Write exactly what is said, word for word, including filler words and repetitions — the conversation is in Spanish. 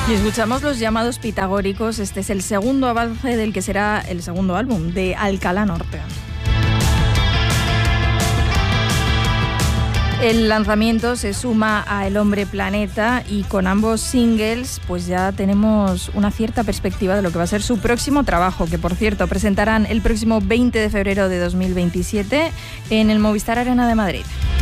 Y escuchamos Los llamados pitagóricos. Este es el segundo avance del que será el segundo álbum de Alcalá Norte. El lanzamiento se suma a El Hombre Planeta y con ambos singles pues ya tenemos una cierta perspectiva de lo que va a ser su próximo trabajo, que por cierto presentarán el próximo veinte de febrero de dos mil veintisiete en el Movistar Arena de Madrid.